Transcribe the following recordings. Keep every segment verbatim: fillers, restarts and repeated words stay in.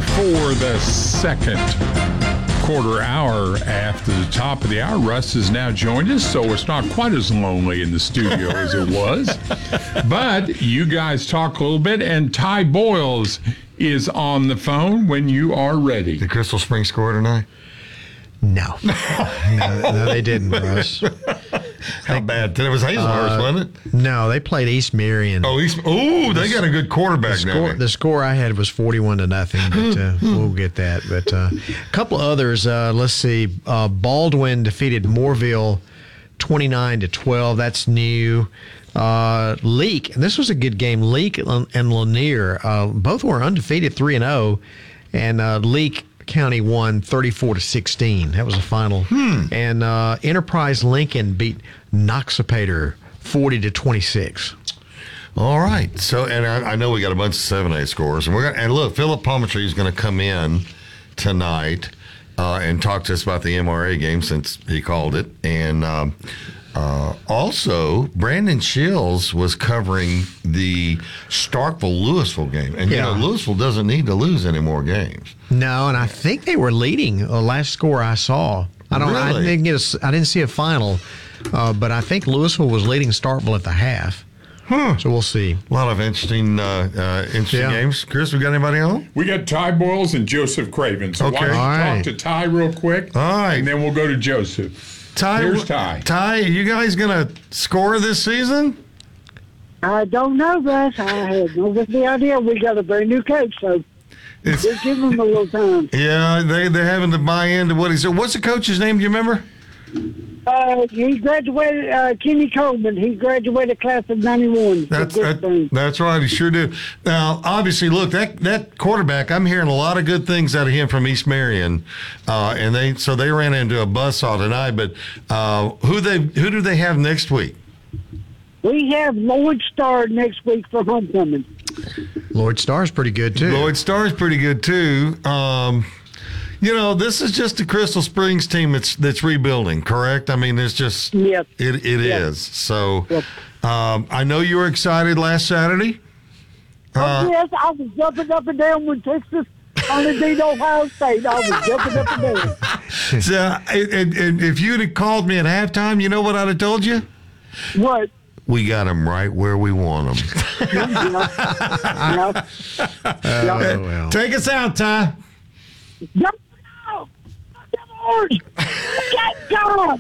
for the second quarter hour after the top of the hour. Russ has now joined us, so it's not quite as lonely in the studio as it was. But you guys talk a little bit, and Ty Boyles is on the phone when you are ready. Did Crystal Springs score tonight? No. no, no, they didn't, Russ. How bad? It was Hazelhurst, Uh, wasn't it? No, they played East Marion. Oh, East. Ooh, they got a good quarterback The now. score, the score I had was forty-one to nothing, but uh, we'll get that. But uh, a couple of others. Uh, let's see. Uh, Baldwin defeated Moorville twenty-nine to twelve. That's new. Uh, Leak, and this was a good game. Leak and and Lanier, uh, both were undefeated, three and zero, and uh, Leak County won thirty-four to sixteen. That was the final. Hmm. And uh, Enterprise Lincoln beat Noxapater forty to twenty-six. All right. So, and I, I know we got a bunch of seven A scores, and we're gonna, and look, Philip Palmertree is going to come in tonight uh, and talk to us about the M R A game since he called it, and um, uh, also Brandon Shields was covering the Starkville-Louisville game, and Yeah. you know Louisville doesn't need to lose any more games. No, and I think they were leading. The last score I saw, I don't. I Really? didn't get. A, I didn't see a final, uh, but I think Louisville was leading Starkville at the half. Huh. So we'll see. A lot of interesting, uh, uh, interesting Yeah. games. Chris, we got anybody on? We got Ty Boyles and Joseph Craven. So Okay. why don't you All talk right. to Ty real quick, All right. and then we'll go to Joseph. Ty, Here's Ty. Ty, you guys gonna score this season? I don't know, Russ. I had no the idea. We got a brand new coach, so It's, just give him a little time. yeah, they they're having to buy into what he said. What's the coach's name? Do you remember? Uh, he graduated, uh, Kenny Coleman. He graduated class of ninety-one. That's that, that's right. He sure did. Now, obviously, look that that quarterback. I'm hearing a lot of good things out of him from East Marion, uh, and they so they ran into a buzzsaw tonight. But uh, who they who do they have next week? We have Lloyd Starr next week for homecoming. Lloyd Starr's pretty good too. Lloyd Starr's pretty good too. Um, you know, this is just a Crystal Springs team that's that's rebuilding, correct? I mean, it's just Yep. it it Yep. is. So Yep. um, I know you were excited last Saturday. Uh, oh, yes, I was jumping up and down when Texas on the beat Ohio State. I was jumping up and down. So, and, and if you'd have called me at halftime, you know what I'd have told you? What? We got them right where we want them. Yeah. Yeah. Oh, well. Take us out, Ty. Jump out! George! Get God!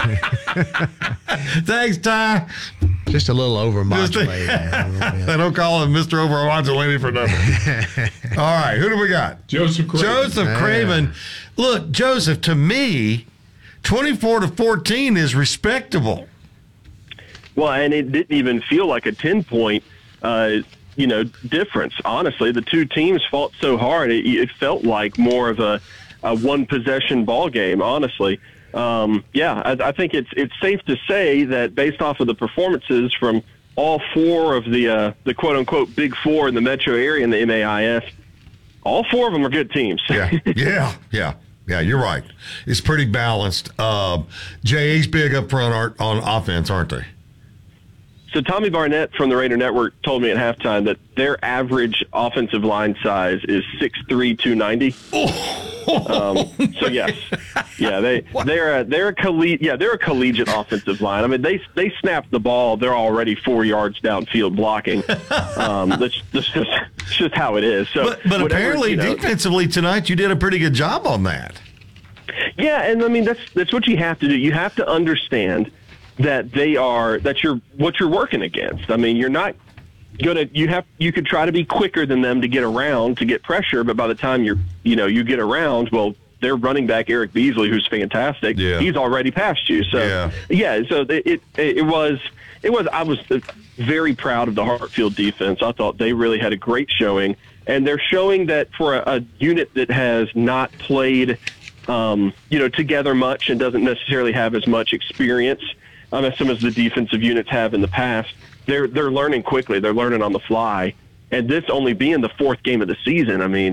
Thanks, Ty. Just a little overmodulated. They don't call him Mister Overmodulated for nothing. All right, who do we got? Joseph Craven. Joseph Yeah. Craven. Look, Joseph, to me, twenty-four to fourteen is respectable. Well, and it didn't even feel like a ten-point, uh, you know, difference. Honestly, the two teams fought so hard, it, it felt like more of a, a one-possession ball game. Honestly, um, yeah, I, I think it's it's safe to say that based off of the performances from all four of the uh, the quote-unquote Big Four in the metro area in the M A I S, all four of them are good teams. Yeah, yeah, yeah. Yeah, you're right. It's pretty balanced. Uh, J A's big up front art on offense, aren't they? So Tommy Barnett from the Raider Network told me at halftime that their average offensive line size is six three, two ninety. Um, so yes, yeah, they they're a, they're a collegiate yeah they're a collegiate offensive line. I mean they they snap the ball, they're already four yards downfield blocking. Um, that's, that's just that's just how it is. So, But, but whatever, apparently, you know, defensively tonight, you did a pretty good job on that. yeah, and I mean that's that's what you have to do. You have to understand that they are that you're what you're working against. I mean, you're not gonna you have you could try to be quicker than them to get around to get pressure, but by the time you're you know you get around, well, their running back Eric Beasley, who's fantastic, Yeah. he's already past you. So Yeah. yeah, so it, it it was it was I was very proud of the Hartfield defense. I thought they really had a great showing, and they're showing that for a, a unit that has not played um, you know together much and doesn't necessarily have as much experience um, as some of the defensive units have in the past. They're they're learning quickly. They're learning on the fly, and this only being the fourth game of the season. I mean,